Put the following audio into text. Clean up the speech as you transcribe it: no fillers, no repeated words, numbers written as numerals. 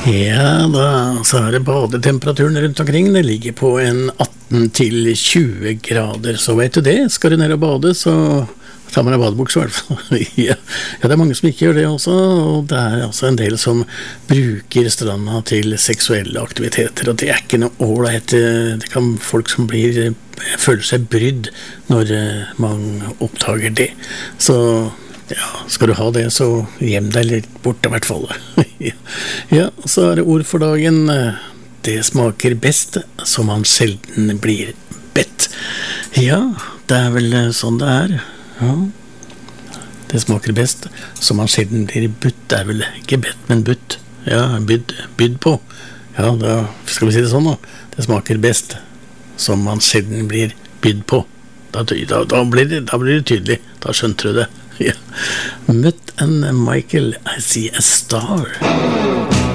Ja, da så er det badetemperaturen rundt omkring. Det ligger på en 18 til 20 grader. Så vet du det, skal du ned og bade, så tar man en badebukse i hvert fall. Ja, det er mange som ikke gjør det også, og det er altså en del som bruker stranda til seksuelle aktiviteter, og det er ikke noe ålreit. Det kan folk som føler seg brydd når man oppdager det. Så ja, skal du ha det, så gjem deg litt bort i hvert fall. Ja, så er det ord for dagen. Det smaker best som man sjelden blir bedt. Ja, det er vel sånn det er. Ja, det smaker best som man sjelden blir budt. Det er vel ikke bedt, men budt. Ja, bydd på. Ja, da skal vi si det sånn da. Det smaker best som man sjelden blir bydd på. Da blir det tydelig. Da skjønte du det. Ja. Mutt and Michael, I see a star.